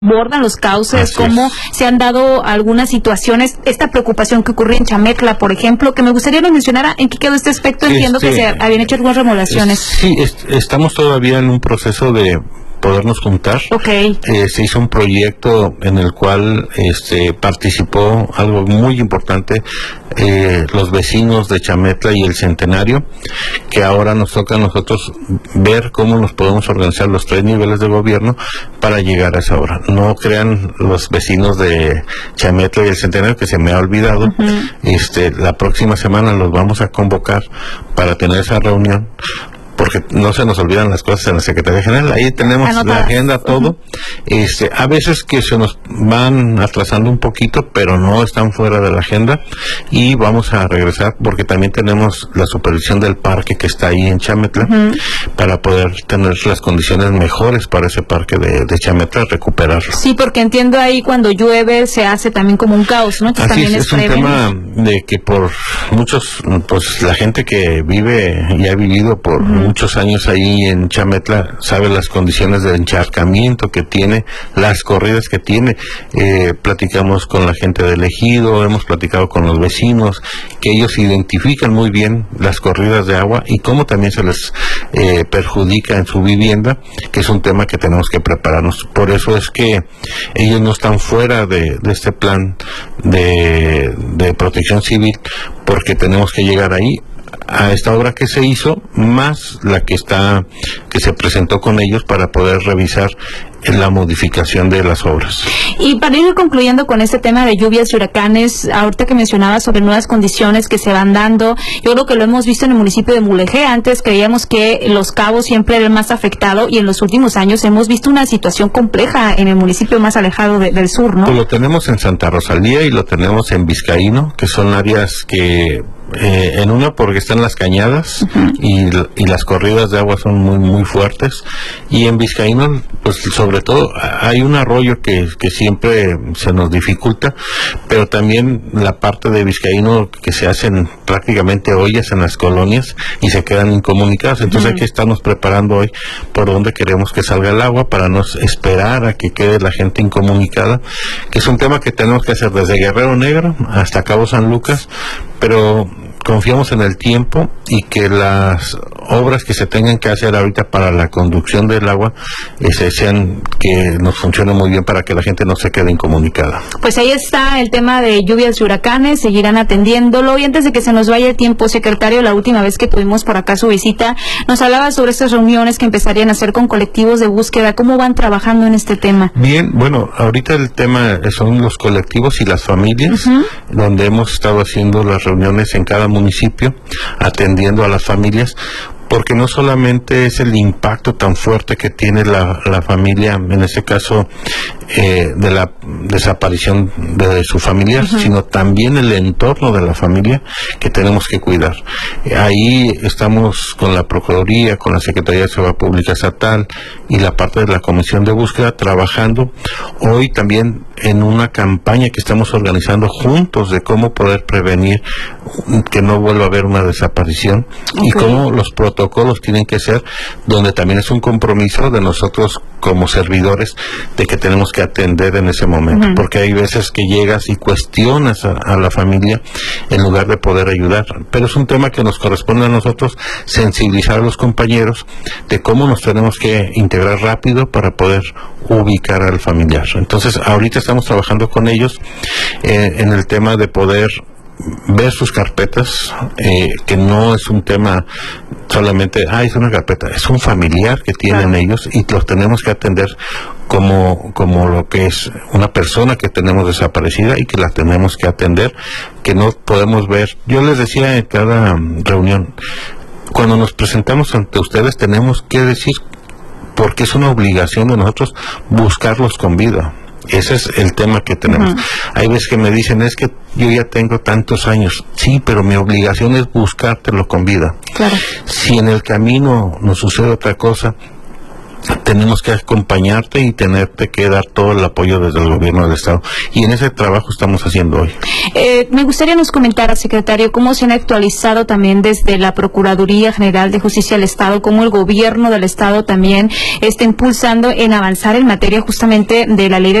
abordan los cauces, cómo se han dado algunas situaciones, esta preocupación que ocurrió en Chametla, por ejemplo, que me gustaría que mencionara en qué quedó este aspecto. Entiendo que se habían hecho algunas remodelaciones. Sí, estamos todavía en un proceso de podernos juntar. Se hizo un proyecto en el cual participó algo muy importante, los vecinos de Chametla y el Centenario, que ahora nos toca a nosotros ver cómo nos podemos organizar los 3 niveles de gobierno para llegar a esa hora. No crean los vecinos de Chametla y el Centenario que se me ha olvidado. La próxima semana los vamos a convocar para tener esa reunión, porque no se nos olvidan las cosas en la Secretaría General. Ahí tenemos la agenda, todo. A veces que se nos van atrasando un poquito, pero no están fuera de la agenda, y vamos a regresar porque también tenemos la supervisión del parque que está ahí en Chametla, para poder tener las condiciones mejores para ese parque de Chametla, recuperarlo. Sí, porque entiendo ahí cuando llueve se hace también como un caos, ¿no? Entonces, así también es un tema de que por muchos, pues la gente que vive y ha vivido por muchos años ahí en Chametla sabe las condiciones de encharcamiento que tiene, las corridas que tiene. Platicamos con la gente del ejido, hemos platicado con los vecinos, que ellos identifican muy bien las corridas de agua y cómo también se les perjudica en su vivienda, que es un tema que tenemos que prepararnos. Por eso es que ellos no están fuera de este plan de protección civil, porque tenemos que llegar ahí a esta obra que se hizo, más la que se presentó con ellos para poder revisar la modificación de las obras. Y para ir concluyendo con este tema de lluvias y huracanes, ahorita que mencionaba sobre nuevas condiciones que se van dando, yo creo que lo hemos visto en el municipio de Mulegé. Antes creíamos que Los Cabos siempre era el más afectado, y en los últimos años hemos visto una situación compleja en el municipio más alejado del sur, ¿no? Pues lo tenemos en Santa Rosalía y lo tenemos en Vizcaíno, que son áreas que en una porque están las cañadas y las corridas de agua son muy muy fuertes, y en Vizcaíno pues sobre todo hay un arroyo que siempre se nos dificulta, pero también la parte de Vizcaíno que se hacen prácticamente ollas en las colonias y se quedan incomunicadas. Entonces hay que estarnos preparando hoy por dónde queremos que salga el agua para no esperar a que quede la gente incomunicada, que es un tema que tenemos que hacer desde Guerrero Negro hasta Cabo San Lucas, pero confiamos en el tiempo y que las obras que se tengan que hacer ahorita para la conducción del agua sean que nos funcione muy bien para que la gente no se quede incomunicada. Pues ahí está el tema de lluvias y huracanes, seguirán atendiéndolo. Y antes de que se nos vaya el tiempo, secretario, la última vez que tuvimos por acá su visita, nos hablaba sobre estas reuniones que empezarían a hacer con colectivos de búsqueda. ¿Cómo van trabajando en este tema? Bien, bueno, ahorita el tema son los colectivos y las familias, donde hemos estado haciendo las reuniones en cada municipio, atendiendo a las familias, porque no solamente es el impacto tan fuerte que tiene la familia, en este caso de la desaparición de su familiar, sino también el entorno de la familia que tenemos que cuidar. Ahí estamos con la Procuraduría, con la Secretaría de Seguridad Pública Estatal y la parte de la Comisión de Búsqueda, trabajando hoy también en una campaña que estamos organizando juntos de cómo poder prevenir que no vuelva a haber una desaparición y cómo los protocolos tienen que ser, donde también es un compromiso de nosotros como servidores de que tenemos que atender en ese momento, porque hay veces que llegas y cuestionas a la familia en lugar de poder ayudar, pero es un tema que nos corresponde a nosotros sensibilizar a los compañeros de cómo nos tenemos que integrar rápido para poder ubicar al familiar. Entonces ahorita estamos trabajando con ellos en el tema de poder ver sus carpetas, que no es un tema solamente, es una carpeta, es un familiar que tienen ellos y los tenemos que atender como lo que es una persona que tenemos desaparecida y que la tenemos que atender, que no podemos ver. Yo les decía en cada reunión, cuando nos presentamos ante ustedes tenemos que decir, porque es una obligación de nosotros buscarlos con vida. Ese es el tema que tenemos. Hay veces que me dicen, es que yo ya tengo tantos años. Sí, pero mi obligación es buscártelo con vida. Claro. Si en el camino nos sucede otra cosa, tenemos que acompañarte y tenerte que dar todo el apoyo desde el gobierno del Estado. Y en ese trabajo estamos haciendo hoy. Me gustaría nos comentara, secretario, cómo se han actualizado también desde la Procuraduría General de Justicia del Estado, cómo el gobierno del Estado también está impulsando en avanzar en materia justamente de la ley de